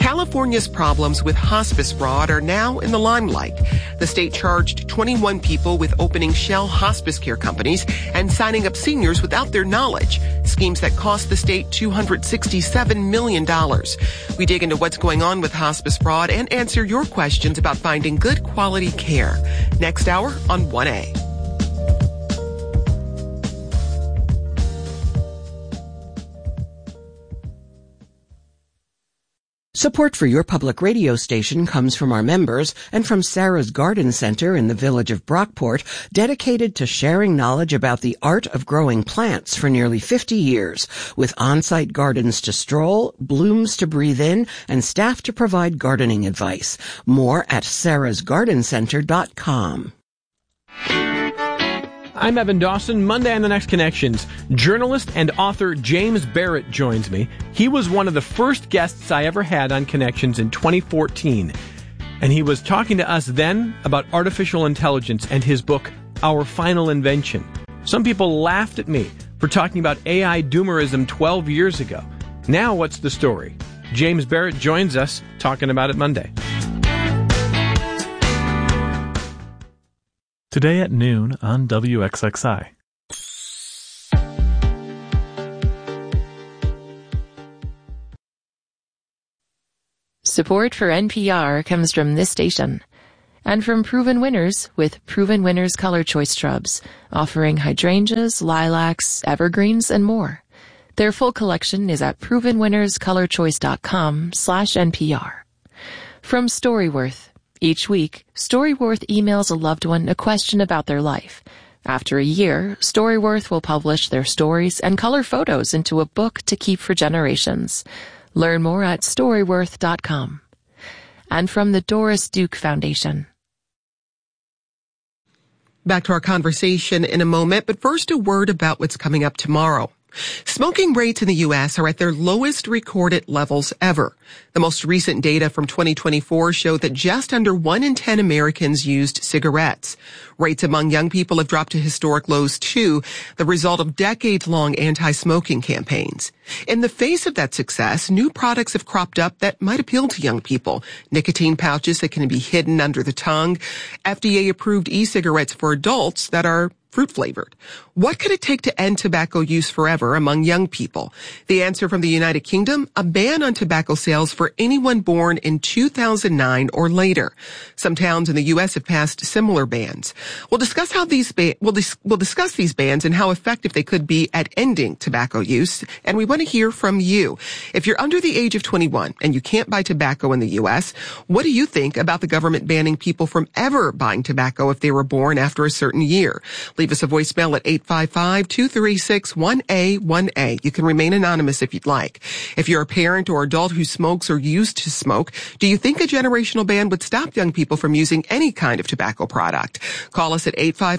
California's problems with hospice fraud are now in the limelight. The state charged 21 people with opening shell hospice care companies and signing up seniors without their knowledge, schemes that cost the state $267 million. We dig into what's going on with hospice fraud and answer your questions about finding good quality care. Next hour on 1A. Support for your public radio station comes from our members and from Sarah's Garden Center in the village of Brockport, dedicated to sharing knowledge about the art of growing plants for nearly 50 years, with on-site gardens to stroll, blooms to breathe in, and staff to provide gardening advice. More at sarahsgardencenter.com. I'm Evan Dawson. Monday on The Next Connections, journalist and author James Barrett joins me. He was one of the first guests I ever had on Connections in 2014. And he was talking to us then about artificial intelligence and his book, Our Final Invention. Some people laughed at me for talking about AI doomerism 12 years ago. Now what's the story? James Barrett joins us talking about it Monday. Today at noon on WXXI. Support for NPR comes from this station and from Proven Winners with Proven Winners Color Choice Shrubs, offering hydrangeas, lilacs, evergreens, and more. Their full collection is at provenwinnerscolorchoice.com/NPR. From Storyworth. Each week, Storyworth emails a loved one a question about their life. After a year, Storyworth will publish their stories and color photos into a book to keep for generations. Learn more at Storyworth.com. And from the Doris Duke Foundation. Back to our conversation in a moment, but first a word about what's coming up tomorrow. Smoking rates in the U.S. are at their lowest recorded levels ever. The most recent data from 2024 show that just under 1 in 10 Americans used cigarettes. Rates among young people have dropped to historic lows too, the result of decades-long anti-smoking campaigns. In the face of that success, new products have cropped up that might appeal to young people. Nicotine pouches that can be hidden under the tongue, FDA-approved e-cigarettes for adults that are fruit-flavored. What could it take to end tobacco use forever among young people? The answer from the United Kingdom, a ban on tobacco sales for anyone born in 2009 or later. Some towns in the U.S. have passed similar bans. We'll discuss how we'll discuss these bans and how effective they could be at ending tobacco use. And we want to hear from you. If you're under the age of 21 and you can't buy tobacco in the U.S., what do you think about the government banning people from ever buying tobacco if they were born after a certain year? Leave us a voicemail at 855-236-1A1A. You can remain anonymous if you'd like. If you're a parent or adult who smokes or used to smoke, do you think a generational ban would stop young people from using any kind of tobacco product? Call us at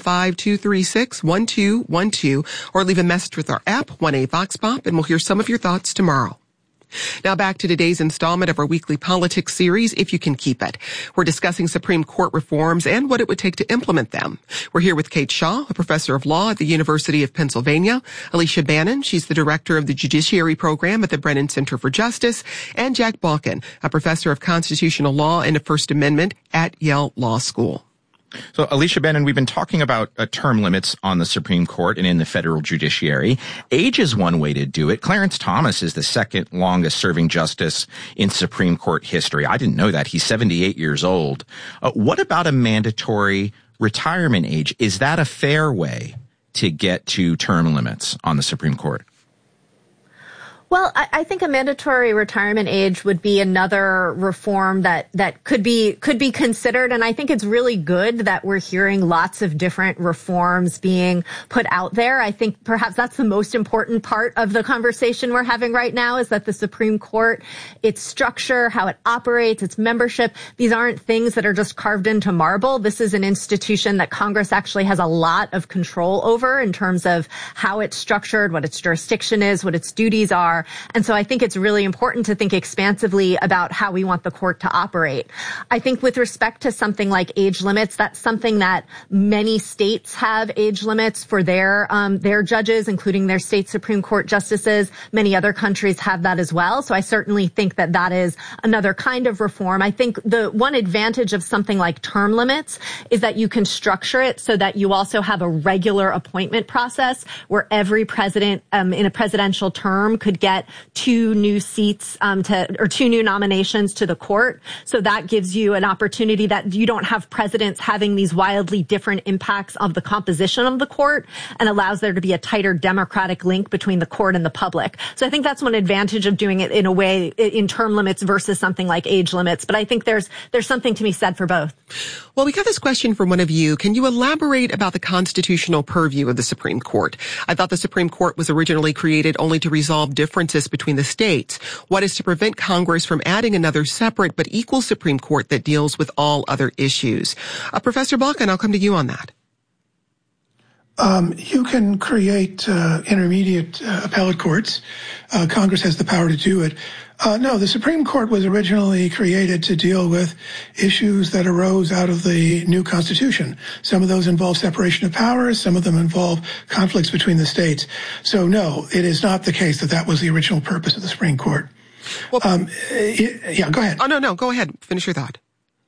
855-236-1212 or leave a message with our app, 1A Vox Pop, and we'll hear some of your thoughts tomorrow. Now back to today's installment of our weekly politics series, If You Can Keep It. We're discussing Supreme Court reforms and what it would take to implement them. We're here with Kate Shaw, a professor of law at the University of Pennsylvania, Alicia Bannon, she's the director of the Judiciary Program at the Brennan Center for Justice, and Jack Balkin, a professor of constitutional law and the First Amendment at Yale Law School. So, Alicia Bannon, we've been talking about term limits on the Supreme Court and in the federal judiciary. Age is one way to do it. Clarence Thomas is the second longest serving justice in Supreme Court history. I didn't know that. He's 78 years old. What about a mandatory retirement age? Is that a fair way to get to term limits on the Supreme Court? Well, I think a mandatory retirement age would be another reform that could be considered. And I think it's really good that we're hearing lots of different reforms being put out there. I think perhaps that's the most important part of the conversation we're having right now, is that the Supreme Court, its structure, how it operates, its membership, these aren't things that are just carved into marble. This is an institution that Congress actually has a lot of control over in terms of how it's structured, what its jurisdiction is, what its duties are. are. And so I think it's really important to think expansively about how we want the court to operate. I think with respect to something like age limits, that's something that many states have age limits for their judges, including their state Supreme Court justices. Many other countries have that as well. So I certainly think that that is another kind of reform. I think the one advantage of something like term limits is that you can structure it so that you also have a regular appointment process where every president in a presidential term could get 2 new seats or 2 new nominations to the court. So that gives you an opportunity that you don't have presidents having these wildly different impacts of the composition of the court, and allows there to be a tighter democratic link between the court and the public. So I think that's one advantage of doing it in a way in term limits versus something like age limits. But I think there's something to be said for both. Well, we got this question from one of you. Can you elaborate about the constitutional purview of the Supreme Court? I thought the Supreme Court was originally created only to resolve differences between the states. What is to prevent Congress from adding another separate but equal Supreme Court that deals with all other issues? Professor Balkin, I'll come to you on that. You can create intermediate appellate courts. Congress has the power to do it. No, the Supreme Court was originally created to deal with issues that arose out of the new Constitution. Some of those involve separation of powers. Some of them involve conflicts between the states. So, no, it is not the case that that was the original purpose of the Supreme Court. Well, yeah, go ahead. Oh, no, go ahead. Finish your thought.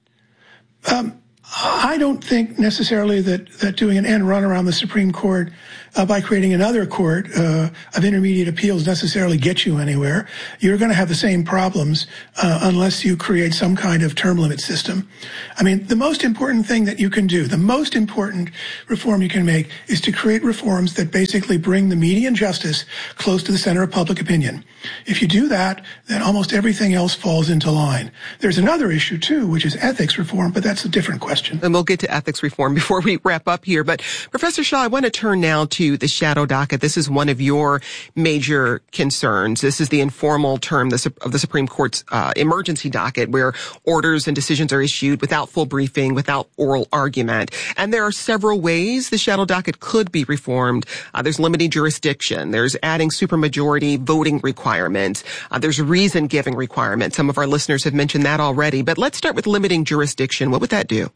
I don't think necessarily that doing an end run around the Supreme Court by creating another court of intermediate appeals necessarily gets you anywhere. You're going to have the same problems unless you create some kind of term limit system. I mean, the most important thing that you can do, the most important reform you can make is to create reforms that basically bring the median justice close to the center of public opinion. If you do that, then almost everything else falls into line. There's another issue, too, which is ethics reform, but that's a different question. And we'll get to ethics reform before we wrap up here. But Professor Shah, I want to turn now to the shadow docket. This is one of your major concerns. This is the informal term of the Supreme Court's emergency docket, where orders and decisions are issued without full briefing, without oral argument. And there are several ways the shadow docket could be reformed. There's limiting jurisdiction. There's adding supermajority voting requirements. There's reason-giving requirements. Some of our listeners have mentioned that already. But let's start with limiting jurisdiction. What would that do?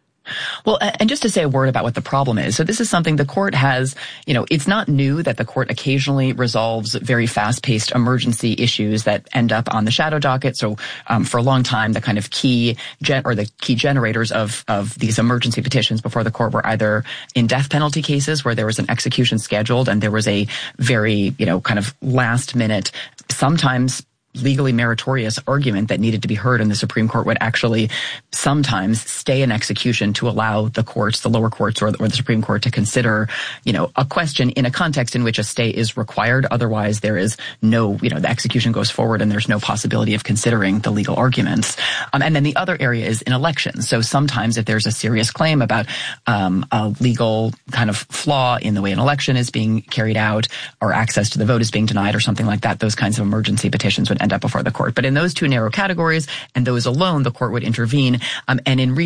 Well, and just to say a word about what the problem is. So this is something the court has, it's not new that the court occasionally resolves very fast-paced emergency issues that end up on the shadow docket. So for a long time, the kind of key generators of these emergency petitions before the court were either in death penalty cases where there was an execution scheduled and there was a very, kind of last minute, sometimes legally meritorious argument that needed to be heard, and the Supreme Court would actually sometimes stay an execution to allow the courts, the lower courts or the Supreme Court to consider, a question in a context in which a stay is required. Otherwise, there is no, the execution goes forward and there's no possibility of considering the legal arguments. And then the other area is in elections. So sometimes if there's a serious claim about a legal kind of flaw in the way an election is being carried out or access to the vote is being denied or something like that, those kinds of emergency petitions would end up before the court. But in those two narrow categories and those alone, the court would intervene. And in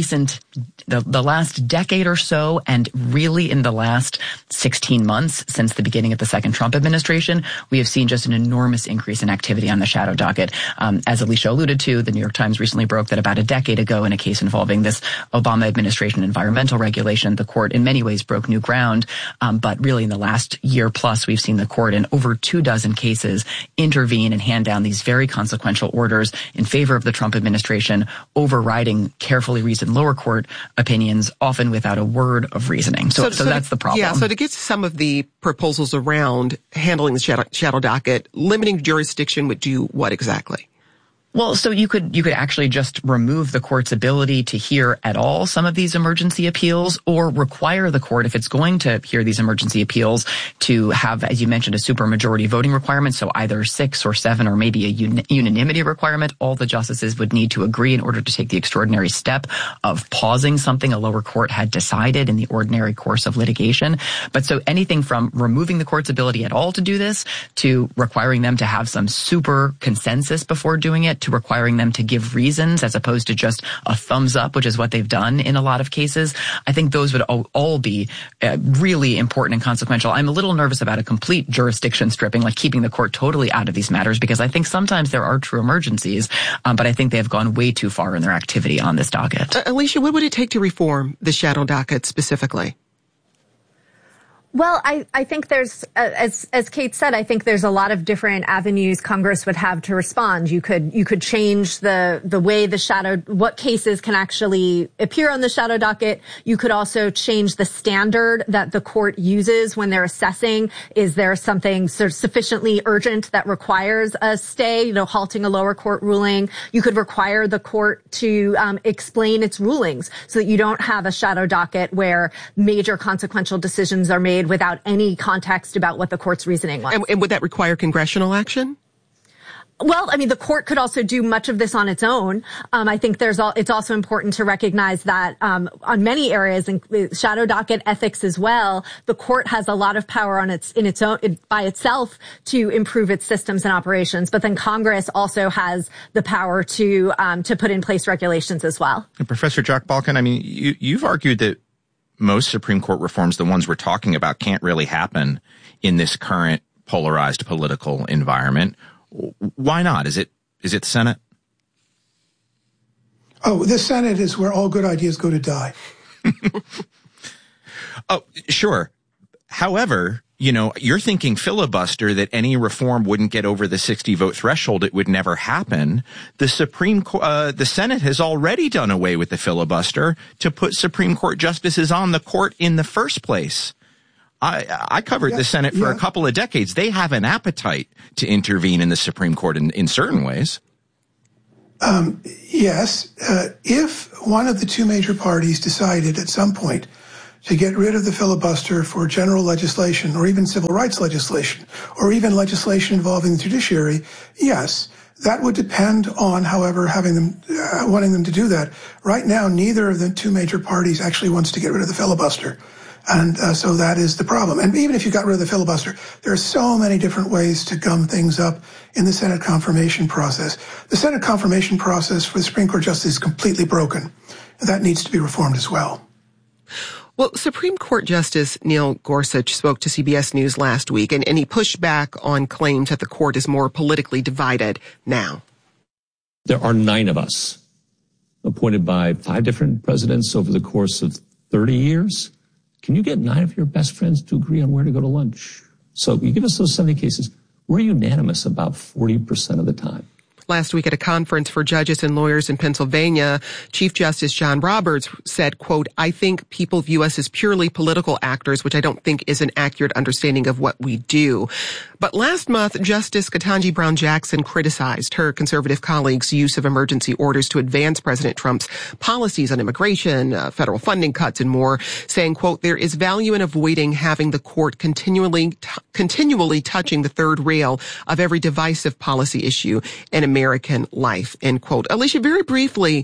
the last decade or so, and really in the last 16 months since the beginning of the second Trump administration, we have seen just an enormous increase in activity on the shadow docket. As Alicia alluded to, the New York Times recently broke that about a decade ago in a case involving this Obama administration environmental regulation, the court in many ways broke new ground. But really in the last year plus, we've seen the court in over 24 cases intervene and hand down these very consequential orders in favor of the Trump administration, overriding carefully reasoned lower court opinions, often without a word of reasoning. So that's the problem. Yeah, so to get some of the proposals around handling the shadow docket, limiting jurisdiction would do what exactly? Well, so you could actually just remove the court's ability to hear at all some of these emergency appeals, or require the court, if it's going to hear these emergency appeals, to have, as you mentioned, a supermajority voting requirement. So either 6 or 7 or maybe a unanimity requirement. All the justices would need to agree in order to take the extraordinary step of pausing something a lower court had decided in the ordinary course of litigation. But so anything from removing the court's ability at all to do this to requiring them to have some super consensus before doing it, docket to requiring them to give reasons as opposed to just a thumbs up, which is what they've done in a lot of cases. I think those would all be really important and consequential. I'm a little nervous about a complete jurisdiction stripping, like keeping the court totally out of these matters, because I think sometimes there are true emergencies, but I think they have gone way too far in their activity on this docket. Alicia, what would it take to reform the shadow docket specifically? Well, I think there's, as Kate said, I think there's a lot of different avenues Congress would have to respond. You could change the way what cases can actually appear on the shadow docket. You could also change the standard that the court uses when they're assessing. Is there something sort of sufficiently urgent that requires a stay, halting a lower court ruling? You could require the court to explain its rulings so that you don't have a shadow docket where major consequential decisions are made without any context about what the court's reasoning was. And would that require congressional action? Well, I mean, the court could also do much of this on its own. I think it's also important to recognize that on many areas, in shadow docket ethics as well, the court has a lot of power by itself to improve its systems and operations. But then Congress also has the power to put in place regulations as well. And Professor Jack Balkin, I mean, you've argued that most Supreme Court reforms, the ones we're talking about, can't really happen in this current polarized political environment. Why not? Is it the Senate? Oh, the Senate is where all good ideas go to die. Oh, sure. However, you're thinking filibuster, that any reform wouldn't get over the 60-vote threshold. It would never happen. The Senate has already done away with the filibuster to put Supreme Court justices on the court in the first place. I covered the Senate for a couple of decades. They have an appetite to intervene in the Supreme Court in certain ways. Yes. If one of the two major parties decided at some point to get rid of the filibuster for general legislation or even civil rights legislation or even legislation involving the judiciary, yes, that would depend on, however, wanting them to do that. Right now, neither of the two major parties actually wants to get rid of the filibuster. And so that is the problem. And even if you got rid of the filibuster, there are so many different ways to gum things up in the Senate confirmation process. The Senate confirmation process for the Supreme Court justice is completely broken. That needs to be reformed as well. Well, Supreme Court Justice Neil Gorsuch spoke to CBS News last week, and he pushed back on claims that the court is more politically divided now. There are 9 of us appointed by 5 different presidents over the course of 30 years. Can you get 9 of your best friends to agree on where to go to lunch? So you give us those 70 cases. We're unanimous about 40% of the time. Last week at a conference for judges and lawyers in Pennsylvania, Chief Justice John Roberts said, quote, "I think people view us as purely political actors, which I don't think is an accurate understanding of what we do." But last month, Justice Ketanji Brown Jackson criticized her conservative colleagues' use of emergency orders to advance President Trump's policies on immigration, federal funding cuts, and more, saying, quote, "There is value in avoiding having the court continually touching the third rail of every divisive policy issue in American life," end quote. Alicia, very briefly,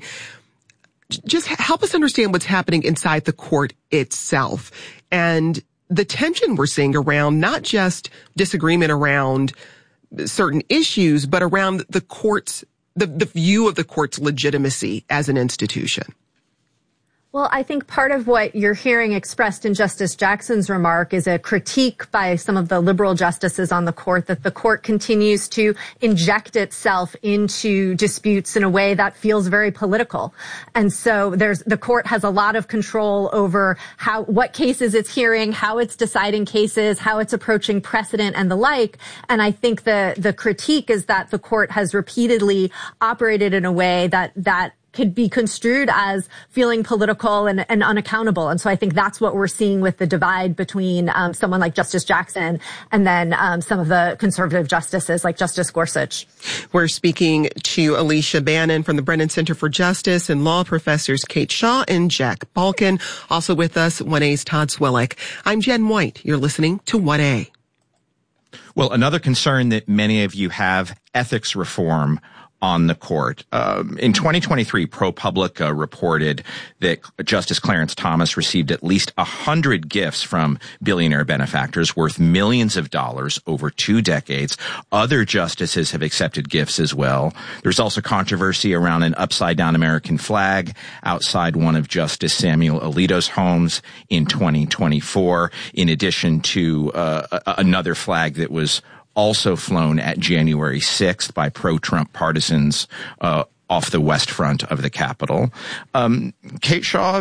just help us understand what's happening inside the court itself and the tension we're seeing around not just disagreement around certain issues, but around the court's, the view of the court's legitimacy as an institution. Well, I think part of what you're hearing expressed in Justice Jackson's remark is a critique by some of the liberal justices on the court that the court continues to inject itself into disputes in a way that feels very political. And so the court has a lot of control over what cases it's hearing, how it's deciding cases, how it's approaching precedent and the like. And I think the critique is that the court has repeatedly operated in a way that could be construed as feeling political and unaccountable. And so I think that's what we're seeing with the divide between someone like Justice Jackson and then some of the conservative justices like Justice Gorsuch. We're speaking to Alicia Bannon from the Brennan Center for Justice and law professors Kate Shaw and Jack Balkin. Also with us, 1A's Todd Swillick. I'm Jen White. You're listening to 1A. Well, another concern that many of you have, ethics reform on the court. In 2023, ProPublica reported that Justice Clarence Thomas received at least 100 gifts from billionaire benefactors worth millions of dollars over 2 decades. Other justices have accepted gifts as well. There's also controversy around an upside-down American flag outside one of Justice Samuel Alito's homes in 2024, in addition to another flag that was also flown at January 6th by pro-Trump partisans off the west front of the Capitol. Kate Shaw,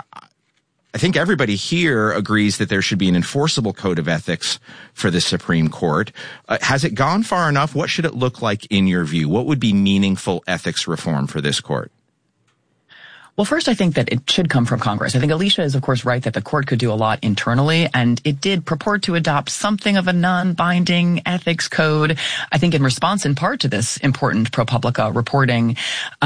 I think everybody here agrees that there should be an enforceable code of ethics for the Supreme Court. Has it gone far enough? What should it look like in your view? What would be meaningful ethics reform for this court? Well, first, I think that it should come from Congress. I think Alicia is, of course, right that the court could do a lot internally, and it did purport to adopt something of a non-binding ethics code, I think in response in part to this important ProPublica reporting.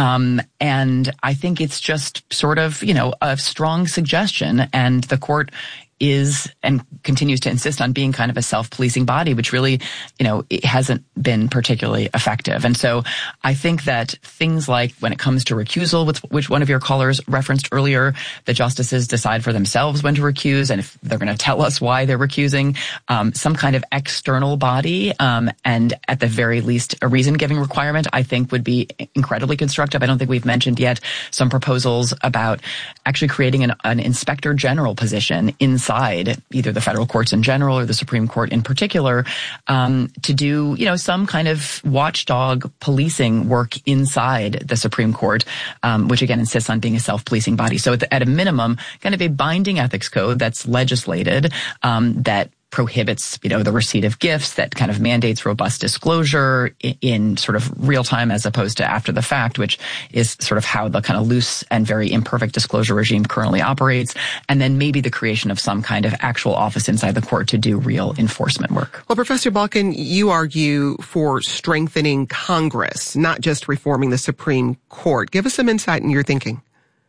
And I think it's just sort of, a strong suggestion, and the court is and continues to insist on being kind of a self-policing body, which really, it hasn't been particularly effective. And so I think that things like when it comes to recusal, which one of your callers referenced earlier, the justices decide for themselves when to recuse, and if they're going to tell us why they're recusing, some kind of external body, and at the very least a reason-giving requirement, I think would be incredibly constructive. I don't think we've mentioned yet some proposals about actually creating an inspector general position inside either the federal courts in general or the Supreme Court in particular, to do, some kind of watchdog policing work inside the Supreme Court, which again insists on being a self-policing body. So at a minimum, kind of a binding ethics code that's legislated, that prohibits, the receipt of gifts, that kind of mandates robust disclosure in sort of real time as opposed to after the fact, which is sort of how the kind of loose and very imperfect disclosure regime currently operates. And then maybe the creation of some kind of actual office inside the court to do real enforcement work. Well, Professor Balkin, you argue for strengthening Congress, not just reforming the Supreme Court. Give us some insight in your thinking.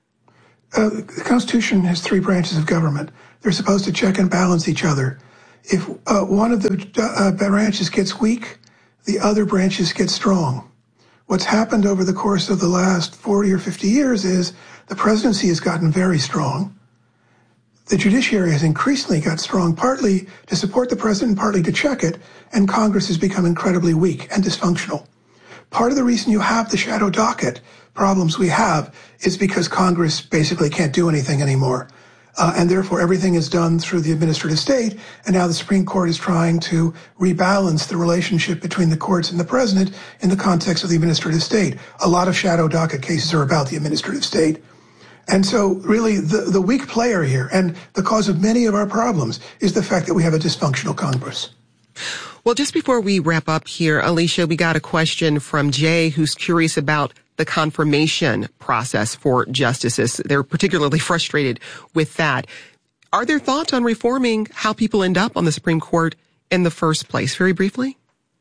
The Constitution has 3 branches of government. They're supposed to check and balance each other. If one of the branches gets weak, the other branches get strong. What's happened over the course of the last 40 or 50 years is the presidency has gotten very strong. The judiciary has increasingly got strong, partly to support the president, partly to check it, and Congress has become incredibly weak and dysfunctional. Part of the reason you have the shadow docket problems we have is because Congress basically can't do anything anymore. And therefore, everything is done through the administrative state. And now the Supreme Court is trying to rebalance the relationship between the courts and the president in the context of the administrative state. A lot of shadow docket cases are about the administrative state. And so really the weak player here and the cause of many of our problems is the fact that we have a dysfunctional Congress. Well, just before we wrap up here, Alicia, we got a question from Jay who's curious about the confirmation process for justices. They're particularly frustrated with that. Are there thoughts on reforming how people end up on the Supreme Court in the first place? Very briefly.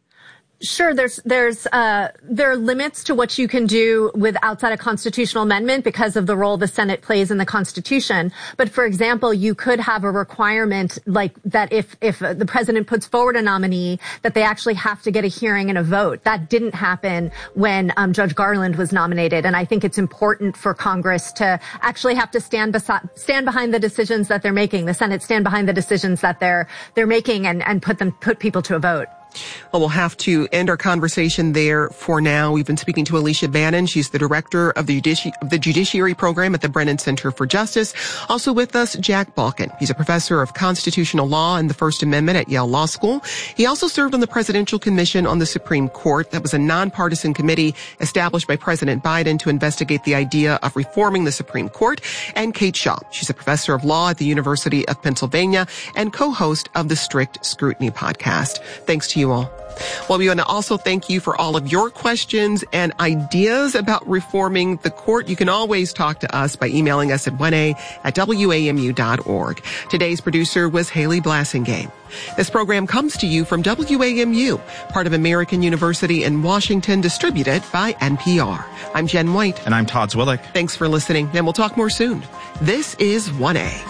Sure. There are limits to what you can do with outside a constitutional amendment because of the role the Senate plays in the Constitution. But for example, you could have a requirement like that if the president puts forward a nominee, that they actually have to get a hearing and a vote. That didn't happen when Judge Garland was nominated. And I think it's important for Congress to actually have to stand behind the decisions that they're making. The Senate stand behind the decisions that they're making and put people to a vote. Well, we'll have to end our conversation there for now. We've been speaking to Alicia Bannon. She's the director of the Judiciary Program at the Brennan Center for Justice. Also with us, Jack Balkin. He's a professor of constitutional law and the First Amendment at Yale Law School. He also served on the Presidential Commission on the Supreme Court. That was a nonpartisan committee established by President Biden to investigate the idea of reforming the Supreme Court. And Kate Shaw. She's a professor of law at the University of Pennsylvania and co-host of the Strict Scrutiny podcast. Thanks to you all. Well, we want to also thank you for all of your questions and ideas about reforming the court. You can always talk to us by emailing us at 1a@wamu.org. Today's producer was Haley Blassingame. This program comes to you from WAMU, part of American University in Washington, distributed by NPR. I'm Jen White. And I'm Todd Zwillick. Thanks for listening, and we'll talk more soon. This is 1A.